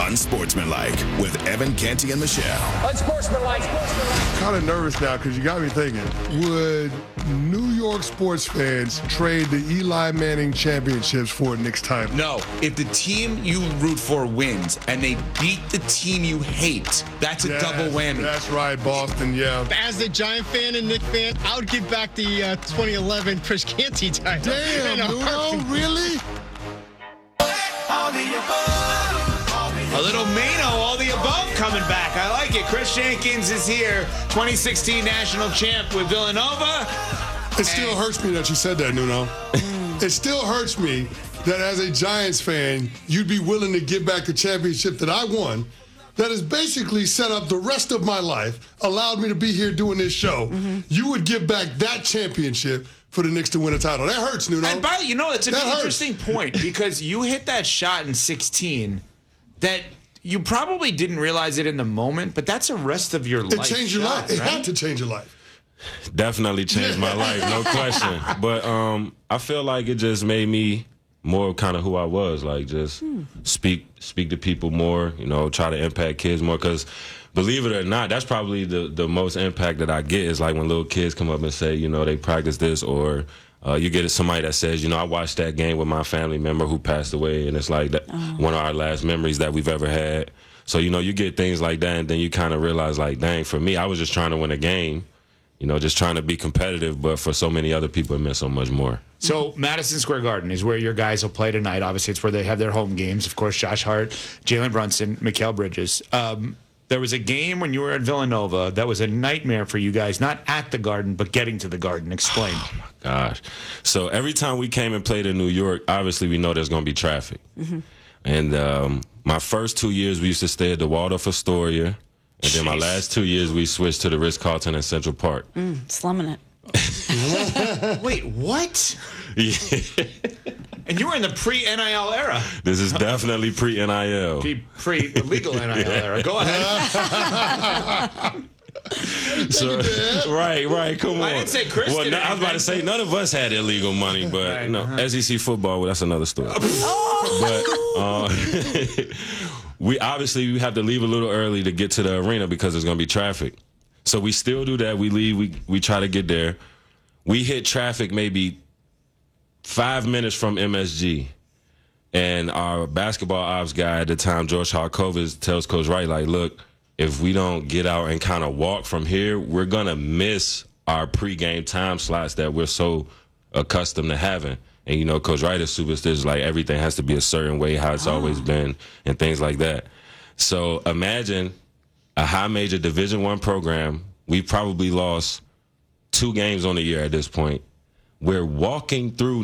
Unsportsmanlike with Evan Canty and Michelle. Unsportsmanlike. Kind of nervous now because you got me thinking, would New York sports fans trade the Eli Manning championships for a Knicks title? No. If the team you root for wins and they beat the team you hate, that's a double whammy. That's right, Boston, yeah. As a Giant fan and Knicks fan, I would give back the 2011 Chris Canty title. Damn, Nuno, really? A little Mano, all the above coming back. I like it. Chris Jenkins is here, 2016 national champ with Villanova. It still hurts me that you said that, Nuno. It still hurts me that as a Giants fan, you'd be willing to give back the championship that I won, that has basically set up the rest of my life, allowed me to be here doing this show. You would give back that championship for the Knicks to win a title. That hurts, Nuno. And by the way, it's an That interesting point because you hit that shot in 16 that you probably didn't realize it in the moment, but that's the rest of your life. It changed your life. It right? had to change your life. Definitely changed my life, no question. But I feel like it just made me more kind of who I was, like just speak to people more, try to impact kids more. Because believe it or not, that's probably the most impact that I get is like when little kids come up and say, they practice this, or you get somebody that says, I watched that game with my family member who passed away, and it's like that, one of our last memories that we've ever had. So, you get things like that, and then you kind of realize, like, dang, for me, I was just trying to win a game, just trying to be competitive, but for so many other people, it meant so much more. So Madison Square Garden is where your guys will play tonight. Obviously, it's where they have their home games. Of course, Josh Hart, Jalen Brunson, Mikal Bridges. There was a game when you were at Villanova that was a nightmare for you guys, not at the Garden, but getting to the Garden. Explain. Oh, my gosh. So every time we came and played in New York, obviously we know there's going to be traffic. And my first 2 years, we used to stay at the Waldorf Astoria. And then my last 2 years, we switched to the Ritz-Carlton in Central Park. Slumming it. Wait, what? Yeah. And you were in the pre-NIL era. This is definitely pre-NIL. Pre-legal NIL era. Go ahead. So, right. Come on. I didn't say Chris did I was about to say none of us had illegal money, but SEC football, that's another story. But we have to leave a little early to get to the arena because there's going to be traffic. So we still do that. We leave. We try to get there. We hit traffic maybe 5 minutes from MSG. And our basketball ops guy at the time, George Harkovitz, tells Coach Wright, like, look, if we don't get out and kind of walk from here, we're going to miss our pregame time slots that we're so accustomed to having. And, Coach Wright is superstitious, like everything has to be a certain way, how it's always been, and things like that. So imagine a high major Division I program. We probably lost 2 games on the year at this point. We're walking through